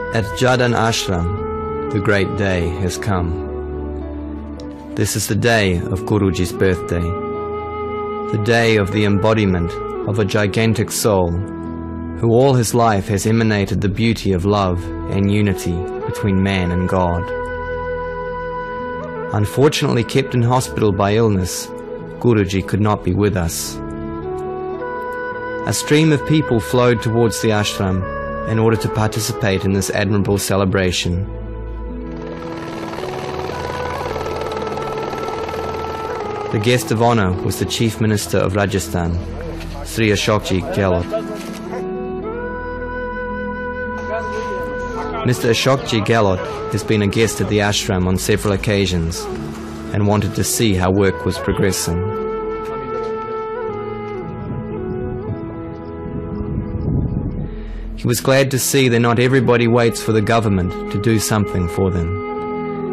At Jardhan Ashram, the great day has come. This is the day of Guruji's birthday, the day of the embodiment of a gigantic soul who all his life has emanated the beauty of love and unity between man and God. Unfortunately kept in hospital by illness, Guruji could not be with us. A stream of people flowed towards the ashram in order to participate in this admirable celebration. The guest of honor was the Chief Minister of Rajasthan, Sri Ashokji Gehlot. Mr. Ashokji Gehlot has been a guest at the ashram on several occasions and wanted to see how work was progressing. He was glad to see that not everybody waits for the government to do something for them.